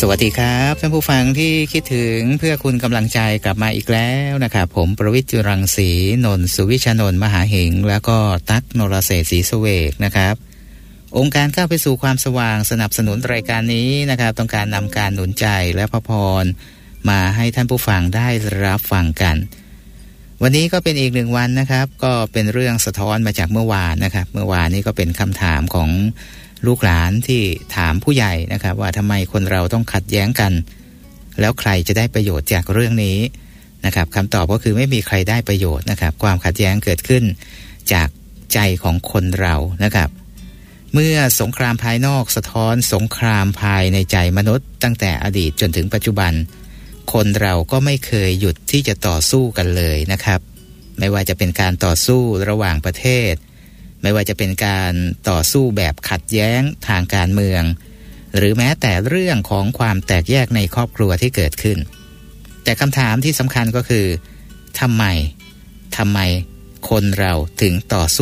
สวัสดีครับท่านผู้ฟังที่คิดถึงเพื่อคุณกำลังใจกลับมาอีกแล้วนะครับผมประวิตร รังสีนนท์สุวิชานนท์มหาเหงแล้วก็ตั๊กนรเศรษฐ์ศรีเสวกนะครับองค์การก้าวไปสู่ความสว่างสนับสนุนรายการนี้นะครับต้องการนำการหนุนใจและพระพรมาให้ท่านผู้ฟังได้รับฟังกันวันนี้ก็เป็นอีกหนึ่งวันนะครับก็เป็นเรื่องสะท้อนมาจากเมื่อวานนะครับเมื่อวานนี้ก็เป็นคำถามของลูกหลานที่ถามผู้ใหญ่นะครับว่าทำไมคนเราต้องขัดแย้งกันแล้วใครจะได้ประโยชน์จากเรื่องนี้นะครับคำตอบก็คือไม่มีใครได้ประโยชน์นะครับความขัดแย้งเกิดขึ้นจากใจของคนเรานะครับเมื่อสงครามภายนอกสะท้อนสงครามภายในใจมนุษย์ตั้งแต่อดีตจนถึงปัจจุบันคนเราก็ไม่เคยหยุดที่จะต่อสู้กันเลยนะครับไม่ว่าจะเป็นการต่อสู้ระหว่างประเทศไม่ว่าจะเป็นการต่อสู้แบบขัดแย้งทางการเมืองหรือแม้แต่เรื่องของความแตกแยกในครอบครัวที่เกิดขึ้นแต่คำถามที่สำคัญก็คือทำไมคนเราถึงต่อสู้